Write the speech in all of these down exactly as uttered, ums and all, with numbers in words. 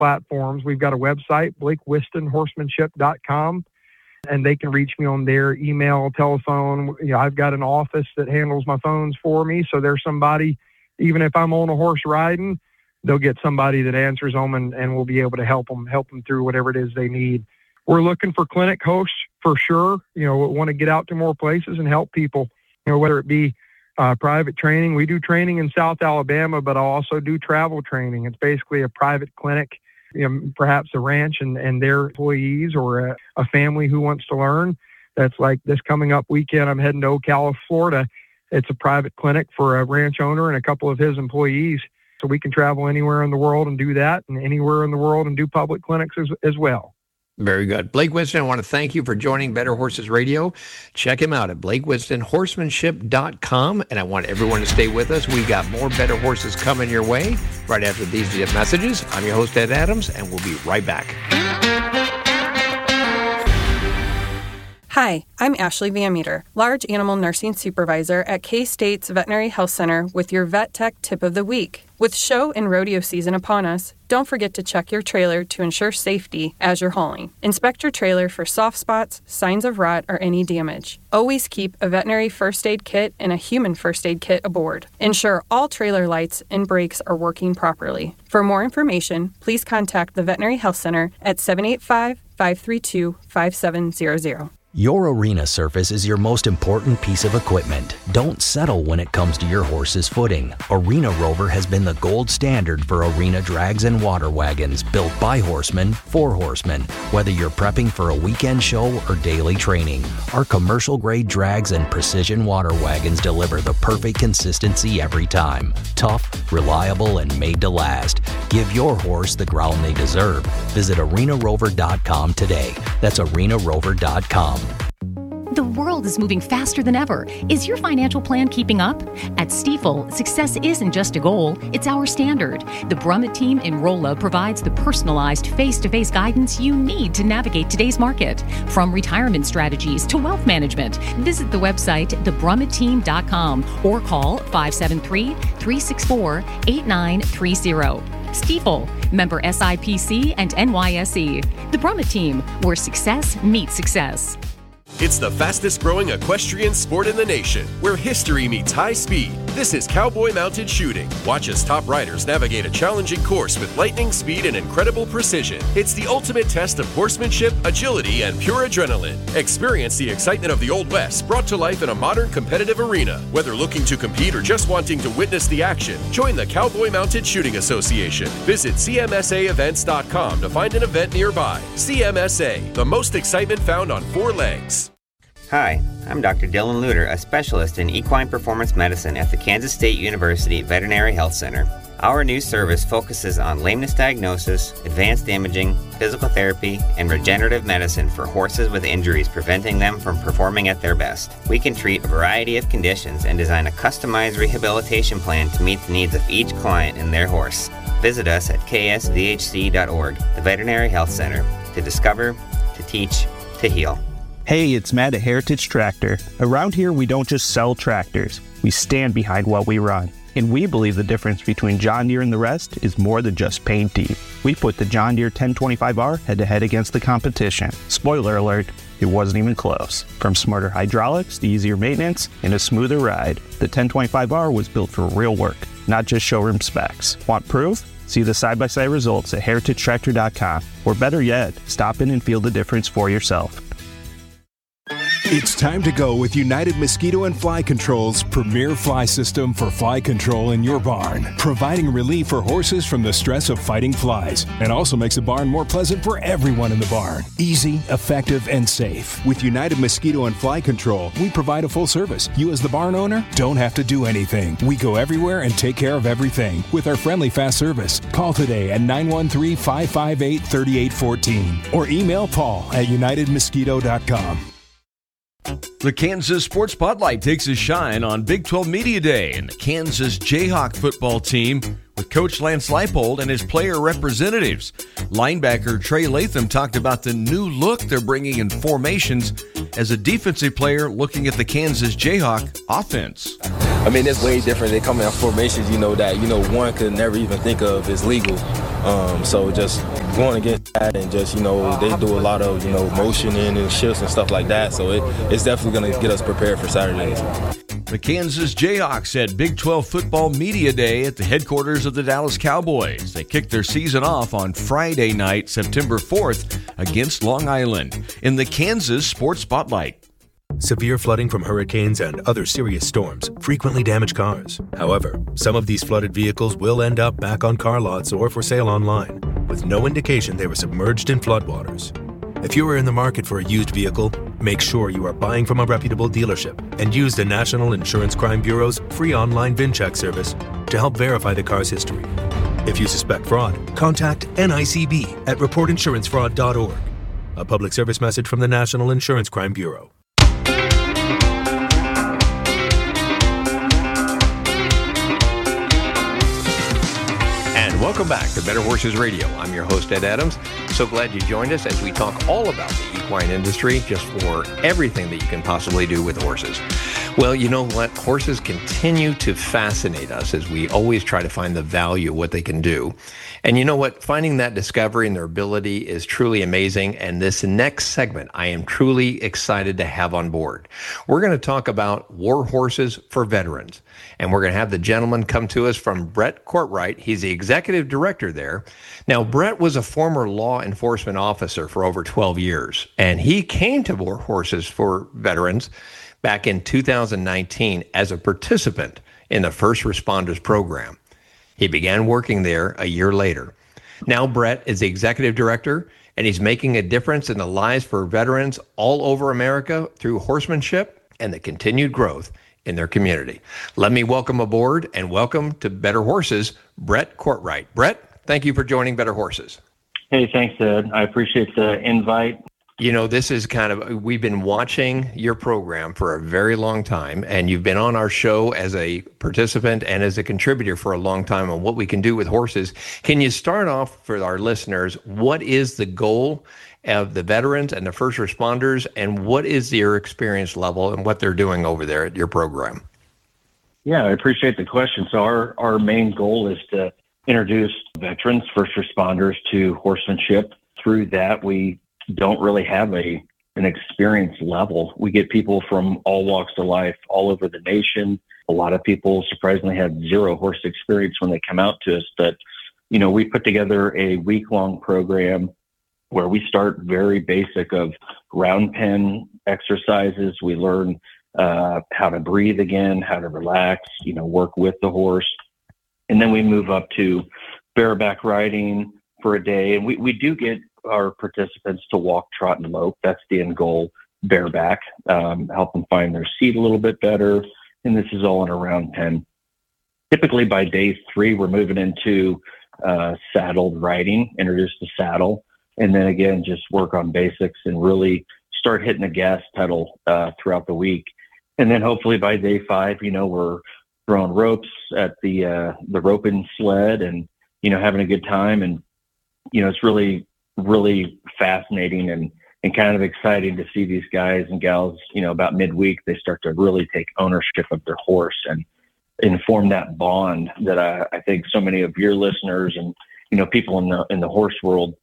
platforms. We've got a website, blake wiston horsemanship dot com, and they can reach me on their email, telephone. You know, I've got an office that handles my phones for me, so there's somebody, even if I'm on a horse riding, they'll get somebody that answers them, and, and we'll be able to help them, help them through whatever it is they need. We're looking for clinic hosts for sure. You know, we want to get out to more places and help people, you know, whether it be uh, private training. We do training in South Alabama, but I also do travel training. It's basically a private clinic, you know, perhaps a ranch and, and their employees, or a, a family who wants to learn. That's like this coming up weekend. I'm heading to Ocala, Florida. It's a private clinic for a ranch owner and a couple of his employees. So we can travel anywhere in the world and do that, and anywhere in the world and do public clinics as, as well. Very good. Blake Wiston, I want to thank you for joining Better Horses Radio. Check him out at blake wiston horsemanship dot com, and I want everyone to stay with us. We got more Better Horses coming your way right after these messages. I'm your host, Ed Adams, and we'll be right back. Hi, I'm Ashley Van Meter, Large Animal Nursing Supervisor at K-State's Veterinary Health Center with your Vet Tech Tip of the Week. With show and rodeo season upon us, don't forget to check your trailer to ensure safety as you're hauling. Inspect your trailer for soft spots, signs of rot, or any damage. Always keep a veterinary first aid kit and a human first aid kit aboard. Ensure all trailer lights and brakes are working properly. For more information, please contact the Veterinary Health Center at seven eight five, five three two, five seven zero zero. Your arena surface is your most important piece of equipment. Don't settle when it comes to your horse's footing. Arena Rover has been the gold standard for arena drags and water wagons built by horsemen for horsemen, whether you're prepping for a weekend show or daily training. Our commercial-grade drags and precision water wagons deliver the perfect consistency every time. Tough, reliable, and made to last. Give your horse the ground they deserve. Visit arena rover dot com today. That's arena rover dot com. The world is moving faster than ever. Is your financial plan keeping up? At Stifel, success isn't just a goal, it's our standard. The Brummett team in Rolla provides the personalized face-to-face guidance you need to navigate today's market. From retirement strategies to wealth management, visit the website the brummett team dot com or call five seven three, three six four, eight nine three zero. Stifel, member S I P C and N Y S E. The Brummett team, where success meets success. It's the fastest growing equestrian sport in the nation, where history meets high speed. This is Cowboy Mounted Shooting. Watch as top riders navigate a challenging course with lightning speed and incredible precision. It's the ultimate test of horsemanship, agility, and pure adrenaline. Experience the excitement of the Old West brought to life in a modern competitive arena. Whether looking to compete or just wanting to witness the action, join the Cowboy Mounted Shooting Association. Visit C M S A events dot com to find an event nearby. C M S A, the most excitement found on four legs. Hi, I'm Doctor Dylan Luter, a specialist in equine performance medicine at the Kansas State University Veterinary Health Center. Our new service focuses on lameness diagnosis, advanced imaging, physical therapy, and regenerative medicine for horses with injuries preventing them from performing at their best. We can treat a variety of conditions and design a customized rehabilitation plan to meet the needs of each client and their horse. Visit us at k s v h c dot org, the Veterinary Health Center, to discover, to teach, to heal. Hey, it's Matt at Heritage Tractor. Around here, we don't just sell tractors. We stand behind what we run. And we believe the difference between John Deere and the rest is more than just paint deep. We put the John Deere ten twenty-five R head-to-head against the competition. Spoiler alert, it wasn't even close. From smarter hydraulics to easier maintenance and a smoother ride, the ten twenty-five R was built for real work, not just showroom specs. Want proof? See the side-by-side results at heritage tractor dot com. Or better yet, stop in and feel the difference for yourself. It's time to go with United Mosquito and Fly Control's premier fly system for fly control in your barn, providing relief for horses from the stress of fighting flies, and also makes the barn more pleasant for everyone in the barn. Easy, effective, and safe. With United Mosquito and Fly Control, we provide a full service. You as the barn owner don't have to do anything. We go everywhere and take care of everything with our friendly fast service. Call today at nine one three, five five eight, three eight one four or email Paul at united mosquito dot com. The Kansas Sports Spotlight takes a shine on Big twelve Media Day, and the Kansas Jayhawk football team with Coach Lance Leipold and his player representatives. Linebacker Trey Latham talked about the new look they're bringing in formations as a defensive player looking at the Kansas Jayhawk offense. I mean, it's way different. They come in formations, you know, that, you know, one could never even think of is legal. Um, so just going against that and just, you know, they do a lot of, you know, motioning and shifts and stuff like that. So it, it's definitely going to get us prepared for Saturday. The Kansas Jayhawks had Big twelve Football Media Day at the headquarters of the Dallas Cowboys. They kicked their season off on Friday night, September fourth, against Long Island in the Kansas Sports Spotlight. Severe flooding from hurricanes and other serious storms frequently damage cars. However, some of these flooded vehicles will end up back on car lots or for sale online, with no indication they were submerged in floodwaters. If you are in the market for a used vehicle, make sure you are buying from a reputable dealership and use the National Insurance Crime Bureau's free online VIN check service to help verify the car's history. If you suspect fraud, contact N I C B at report insurance fraud dot org. A public service message from the National Insurance Crime Bureau. Welcome back to Better Horses Radio. I'm your host, Ed Adams. So glad you joined us as we talk all about the equine industry, just for everything that you can possibly do with horses. Well, you know what? Horses continue to fascinate us as we always try to find the value of what they can do. And you know what? Finding that discovery and their ability is truly amazing. And this next segment, I am truly excited to have on board. We're going to talk about war horses for veterans. And we're going to have the gentleman come to us from Brett Courtright. He's the executive director there. Now, Brett was a former law enforcement officer for over twelve years, and he came to War Horses for Veterans back in two thousand nineteen as a participant in the First Responders Program. He began working there a year later. Now, Brett is the executive director, and he's making a difference in the lives for veterans all over America through horsemanship and the continued growth in their community. Let me welcome aboard and welcome to Better Horses, Brett Courtright. Brett, thank you for joining Better Horses. Hey, thanks, Ed. I appreciate the invite. You know, this is kind of, we've been watching your program for a very long time, and you've been on our show as a participant and as a contributor for a long time on what we can do with horses. Can you start off for our listeners, what is the goal of the veterans and the first responders, and what is your experience level and what they're doing over there at your program? Yeah, I appreciate the question. So our, our main goal is to introduce veterans, first responders to horsemanship. Through that, we don't really have a an experience level. We get people from all walks of life all over the nation. A lot of people surprisingly have zero horse experience when they come out to us. But, you know, we put together a week-long program where we start very basic of round pen exercises. We learn uh, how to breathe again, how to relax, you know, work with the horse. And then we move up to bareback riding for a day. And we, we do get our participants to walk, trot, and lope. That's the end goal, bareback, um, help them find their seat a little bit better. And this is all in a round pen. Typically by day three, we're moving into uh, saddled riding, introduce the saddle. And then again, just work on basics and really start hitting the gas pedal uh, throughout the week. And then hopefully by day five, you know, we're throwing ropes at the uh, the roping sled and, you know, having a good time. And, you know, it's really, really fascinating and, and kind of exciting to see these guys and gals, you know, about midweek, they start to really take ownership of their horse and, and form that bond that I, I think so many of your listeners and, you know, people in the in the horse world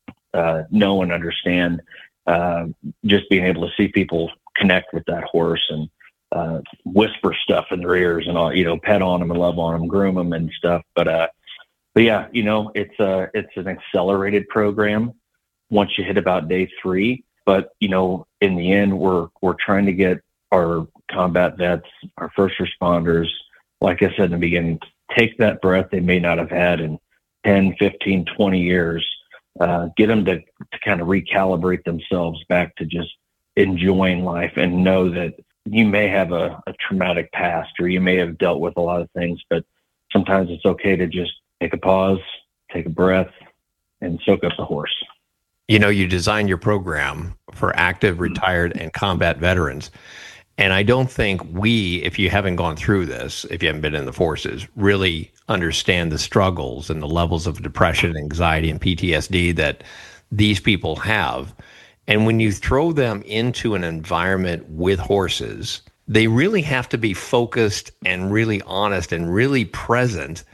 uh, know and understand. Uh, just being able to see people connect with that horse and uh, whisper stuff in their ears and all, you know, pet on them and love on them, groom them and stuff. But, uh, but yeah, you know, it's a, it's an accelerated program once you hit about day three. But, you know, in the end, we're, we're trying to get our combat vets, our first responders, like I said in the beginning, take that breath they may not have had in ten, fifteen, twenty years, uh, get them to, to kind of recalibrate themselves back to just enjoying life and know that you may have a, a traumatic past or you may have dealt with a lot of things, but sometimes it's okay to just take a pause, take a breath, and soak up the horse. You know, you designed your program for active, retired, and combat veterans. And I don't think we, if you haven't gone through this, if you haven't been in the forces, really understand the struggles and the levels of depression, anxiety, and P T S D that these people have. And when you throw them into an environment with horses, they really have to be focused and really honest and really present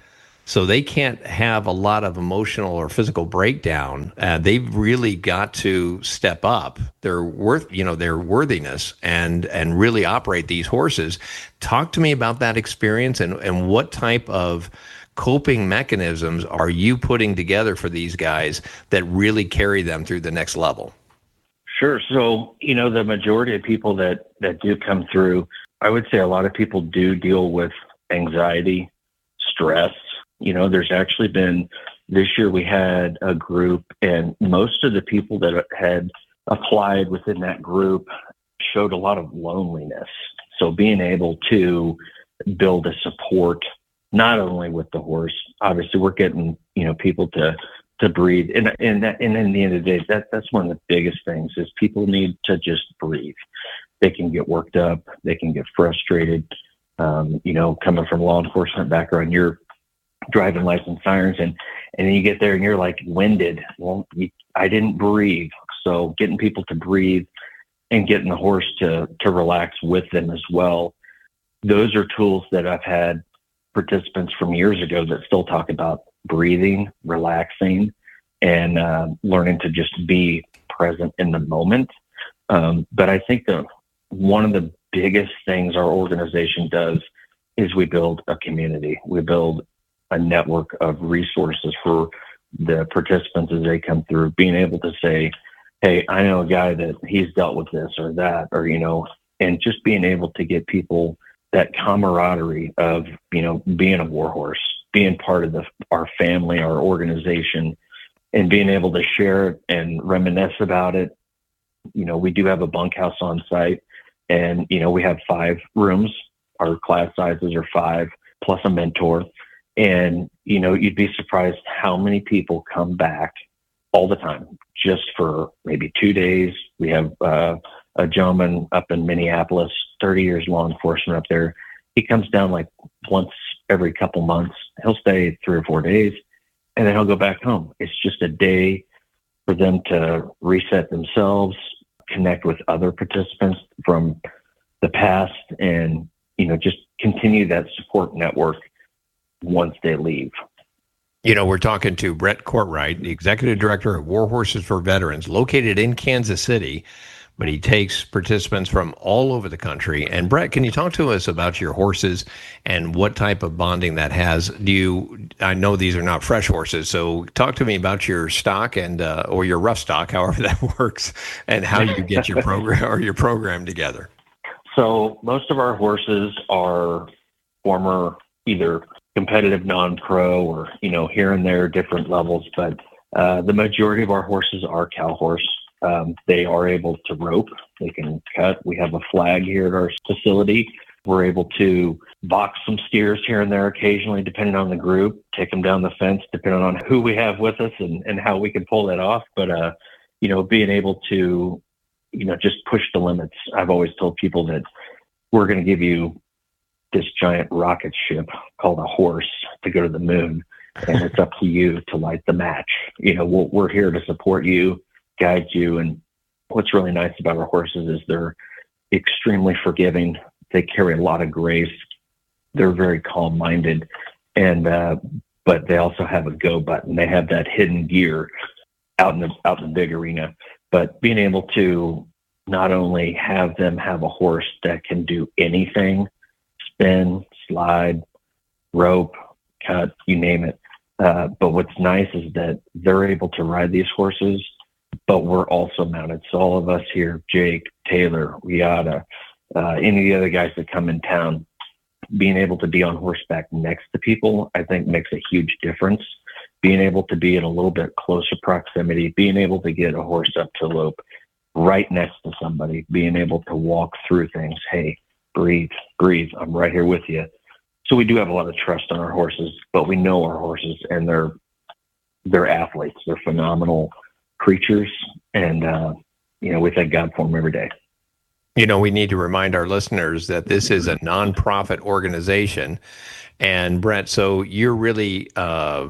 So they can't have a lot of emotional or physical breakdown. Uh, they've really got to step up their worth, you know, their worthiness and and really operate these horses. Talk to me about that experience and, and what type of coping mechanisms are you putting together for these guys that really carry them through the next level? Sure. So, you know, the majority of people that, that do come through, I would say a lot of people do deal with anxiety, stress. You know, there's actually been, this year we had a group, and most of the people that had applied within that group showed a lot of loneliness. So being able to build a support, not only with the horse, obviously we're getting, you know, people to, to breathe. And, and, that, and in the end of the day, that, that's one of the biggest things is people need to just breathe. They can get worked up. They can get frustrated. Um, you know, coming from law enforcement background, you're driving license sirens, and, and then you get there and you're like winded. Well, you, I didn't breathe. So getting people to breathe and getting the horse to, to relax with them as well. Those are tools that I've had participants from years ago that still talk about breathing, relaxing, and uh, learning to just be present in the moment. Um, but I think that one of the biggest things our organization does is we build a community. We build a network of resources for the participants as they come through, being able to say, hey, I know a guy that he's dealt with this or that, or, you know, and just being able to get people that camaraderie of, you know, being a war horse, being part of the, our family, our organization, and being able to share it and reminisce about it. You know, we do have a bunkhouse on site, and, you know, we have five rooms. Our class sizes are five plus a mentor. And, you know, you'd be surprised how many people come back all the time just for maybe two days. We have uh, a gentleman up in Minneapolis, thirty years law enforcement up there. He comes down like once every couple months. He'll stay three or four days, and then he'll go back home. It's just a day for them to reset themselves, connect with other participants from the past, and, you know, just continue that support network once they leave. You know, we're talking to Brett Courtright, the Executive Director of War Horses for Veterans, located in Kansas City, but he takes participants from all over the country. And Brett, can you talk to us about your horses and what type of bonding that has? Do you, I know these are not fresh horses, so talk to me about your stock and, uh, or your rough stock, however that works, and how you get your program or your program together. So most of our horses are former either competitive non-pro or, you know, here and there, different levels. But uh, the majority of our horses are cow horse. Um, they are able to rope. They can cut. We have a flag here at our facility. We're able to box some steers here and there occasionally, depending on the group, take them down the fence, depending on who we have with us and, and how we can pull that off. But, uh, you know, being able to, you know, just push the limits. I've always told people that we're going to give you this giant rocket ship called a horse to go to the moon, and it's up to you to light the match. You know, we're, we're here to support you, guide you. And what's really nice about our horses is they're extremely forgiving. They carry a lot of grace. They're very calm-minded, and uh, but they also have a go button. They have that hidden gear out in the out in the big arena. But being able to not only have them have a horse that can do anything, spin, slide, rope, cut, you name it. Uh, but what's nice is that they're able to ride these horses, but we're also mounted. So all of us here, Jake, Taylor, Riata, uh, any of the other guys that come in town, being able to be on horseback next to people, I think makes a huge difference. Being able to be in a little bit closer proximity, being able to get a horse up to lope right next to somebody, being able to walk through things. Hey, breathe, breathe. I'm right here with you. So we do have a lot of trust on our horses, but we know our horses, and they're they're athletes. They're phenomenal creatures, and uh, you know, we thank God for them every day. You know, we need to remind our listeners that this is a nonprofit organization, and Brett, so you're really uh,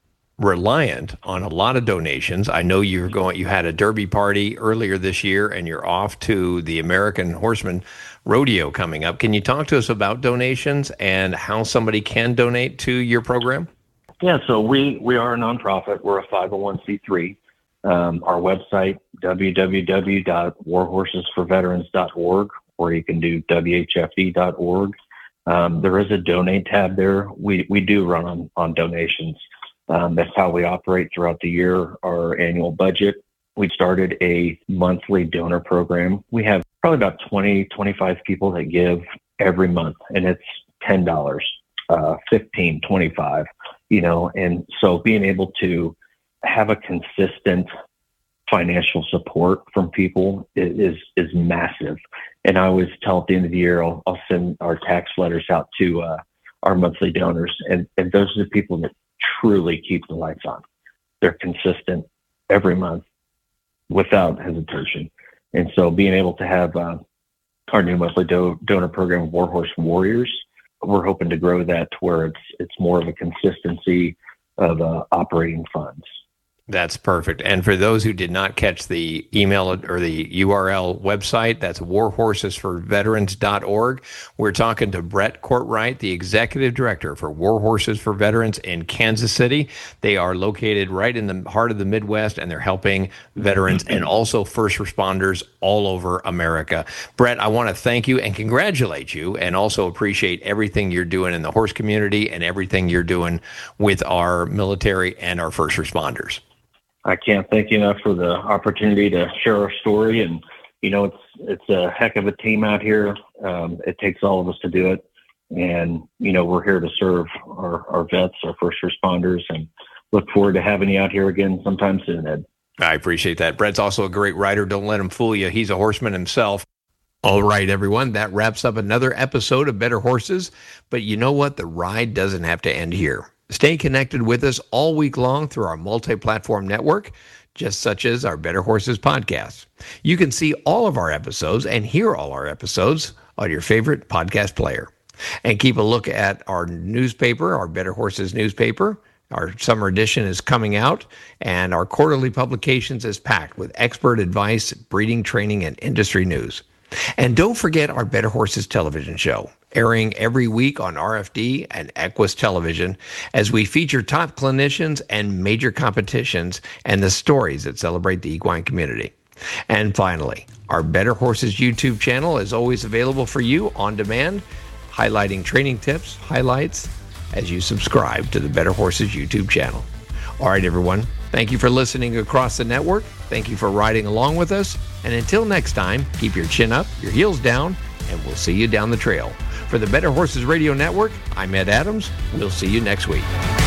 reliant on a lot of donations. I know you're going. You had a Derby party earlier this year, and you're off to the American Horseman Rodeo coming up. Can you talk to us about donations and how somebody can donate to your program? Yeah, so we, we are a nonprofit. We're a five oh one c three. Um, our website, w w w dot war horses for veterans dot org, or you can do w h f v dot org. Um, there is a donate tab there. We, we do run on, on donations. Um, that's how we operate throughout the year, our annual budget. We started a monthly donor program. We have probably about twenty, twenty-five people that give every month, and it's ten dollars, uh, fifteen, twenty-five, you know, and so being able to have a consistent financial support from people is, is massive. And I always tell at the end of the year, I'll, I'll send our tax letters out to uh, our monthly donors. And, and those are the people that truly keep the lights on. They're consistent every month without hesitation. And so being able to have uh, our new monthly do- donor program, Warhorse Warriors, we're hoping to grow that to where it's, it's more of a consistency of uh, operating funds. That's perfect. And for those who did not catch the email or the U R L website, that's war horses for veterans dot org. We're talking to Brett Courtright, the executive director for War Horses for Veterans in Kansas City. They are located right in the heart of the Midwest, and they're helping veterans and also first responders all over America. Brett, I want to thank you and congratulate you, and also appreciate everything you're doing in the horse community and everything you're doing with our military and our first responders. I can't thank you enough for the opportunity to share our story. And, you know, it's it's a heck of a team out here. Um, it takes all of us to do it. And, you know, we're here to serve our, our vets, our first responders, and look forward to having you out here again sometime soon, Ed. I appreciate that. Brett's also a great rider. Don't let him fool you. He's a horseman himself. All right, everyone, that wraps up another episode of Better Horses. But you know what? The ride doesn't have to end here. Stay connected with us all week long through our multi-platform network, just such as our Better Horses podcast. You can see all of our episodes and hear all our episodes on your favorite podcast player. And keep a look at our newspaper, our Better Horses newspaper. Our summer edition is coming out, and our quarterly publications is packed with expert advice, breeding, training, and industry news. And don't forget our Better Horses television show, airing every week on R F D and Equus Television, as we feature top clinicians and major competitions and the stories that celebrate the equine community. And finally, our Better Horses YouTube channel is always available for you on demand, highlighting training tips, highlights, as you subscribe to the Better Horses YouTube channel. All right, everyone. Thank you for listening across the network. Thank you for riding along with us. And until next time, keep your chin up, your heels down, and we'll see you down the trail. For the Better Horses Radio Network, I'm Ed Adams. We'll see you next week.